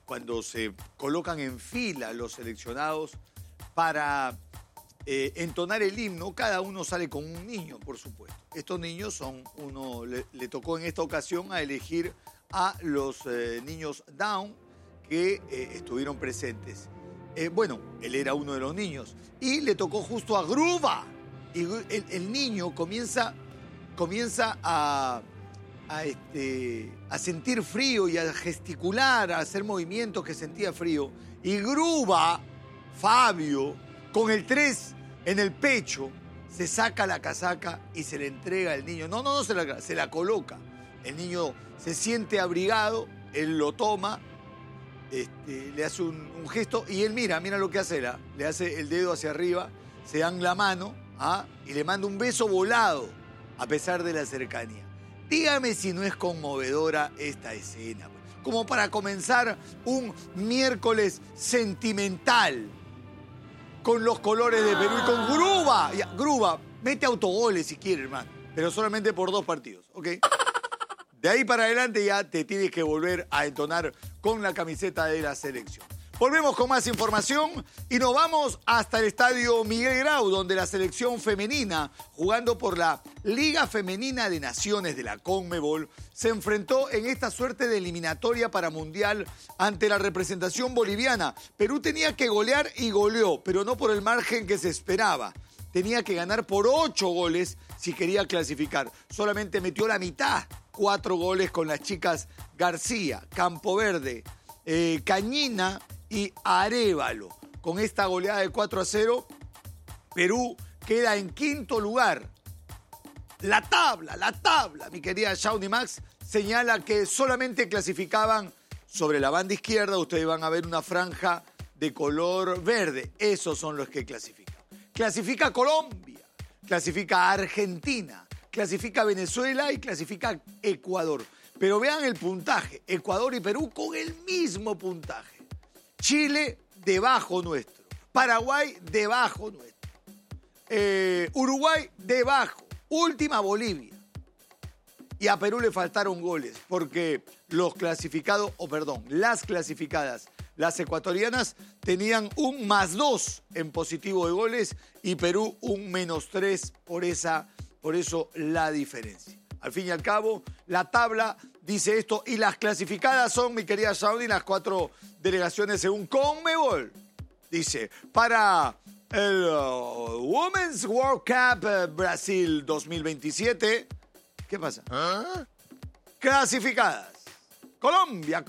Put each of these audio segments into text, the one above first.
cuando se colocan en fila los seleccionados para entonar el himno, cada uno sale con un niño, por supuesto. Estos niños son le tocó en esta ocasión a elegir a los niños Down que estuvieron presentes. Bueno, él era uno de los niños y le tocó justo a Gruba. Y el niño comienza a sentir frío y a gesticular, a hacer movimientos que sentía frío. Y Gruba, Fabio, con el 3 en el pecho, se saca la casaca y se le entrega al niño. No, se la coloca. El niño se siente abrigado, él lo toma, le hace un gesto y él mira lo que hace, le hace el dedo hacia arriba, se dan la mano y le manda un beso volado a pesar de la cercanía. Dígame si no es conmovedora esta escena, como para comenzar un miércoles sentimental con los colores de Perú y con Gruba. Gruba, mete autogoles si quieres, hermano, pero solamente por 2 partidos, ¿ok? De ahí para adelante ya te tienes que volver a entonar con la camiseta de la selección. Volvemos con más información y nos vamos hasta el estadio Miguel Grau, donde la selección femenina, jugando por la Liga Femenina de Naciones de la Conmebol, se enfrentó en esta suerte de eliminatoria para Mundial ante la representación boliviana. Perú tenía que golear y goleó, pero no por el margen que se esperaba. Tenía que ganar por 8 goles si quería clasificar. Solamente metió la mitad, 4 goles con las chicas García, Campoverde, Cañina y Arévalo. Con esta goleada de 4-0, Perú queda en 5º lugar. La tabla, mi querida Shawnee Max, señala que solamente clasificaban sobre la banda izquierda. Ustedes van a ver una franja de color verde. Esos son los que clasifican. Clasifica Colombia, clasifica Argentina, clasifica Venezuela y clasifica Ecuador. Pero vean el puntaje. Ecuador y Perú con el mismo puntaje. Chile debajo nuestro. Paraguay debajo nuestro. Uruguay debajo. Última Bolivia. Y a Perú le faltaron goles porque las clasificadas, las ecuatorianas, tenían un +2 en positivo de goles y Perú un -3, por eso la diferencia. Al fin y al cabo, la tabla dice esto y las clasificadas son, mi querida Saudi, las 4 delegaciones según Conmebol. Dice, para el Women's World Cup Brasil 2027, ¿qué pasa? Clasificadas. Colombia,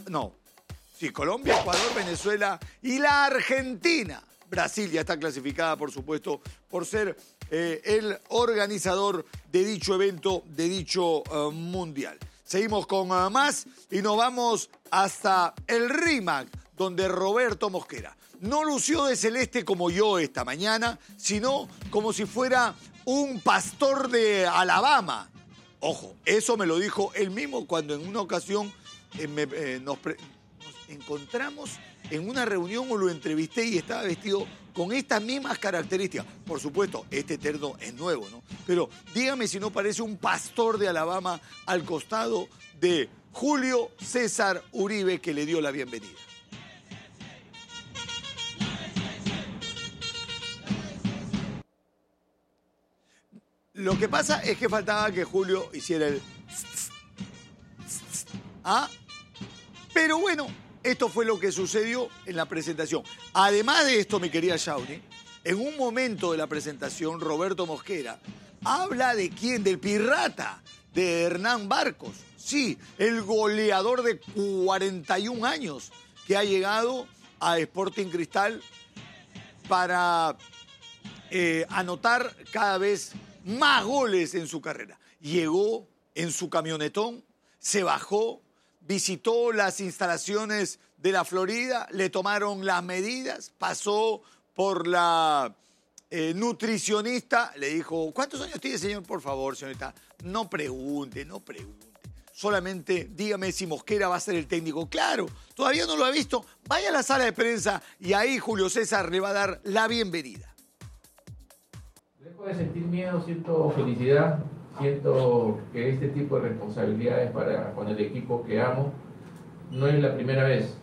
Ecuador, Venezuela y la Argentina. Brasil ya está clasificada, por supuesto, por ser el organizador de dicho evento, de dicho mundial. Seguimos con más y nos vamos hasta el RIMAC, donde Roberto Mosquera no lució de celeste como yo esta mañana, sino como si fuera un pastor de Alabama. Ojo, eso me lo dijo él mismo cuando en una ocasión nos encontramos en una reunión o lo entrevisté y estaba vestido con estas mismas características. Por supuesto, este terno es nuevo, ¿no? Pero dígame si no parece un pastor de Alabama al costado de Julio César Uribe, que le dio la bienvenida. Lo que pasa es que faltaba que Julio hiciera el... Pero bueno, esto fue lo que sucedió en la presentación. Además de esto, mi querida Shawnee, en un momento de la presentación, Roberto Mosquera habla de quién, del pirata, de Hernán Barcos. Sí, el goleador de 41 años que ha llegado a Sporting Cristal para anotar cada vez más goles en su carrera. Llegó en su camionetón, se bajó, visitó las instalaciones de la Florida, le tomaron las medidas, pasó por la nutricionista, le dijo, ¿cuántos años tiene, señor? Por favor, señorita, no pregunte. Solamente dígame si Mosquera va a ser el técnico. Claro, todavía no lo ha visto. Vaya a la sala de prensa y ahí Julio César le va a dar la bienvenida. Lejos de sentir miedo, siento felicidad. Siento que este tipo de responsabilidades con el equipo que amo no es la primera vez.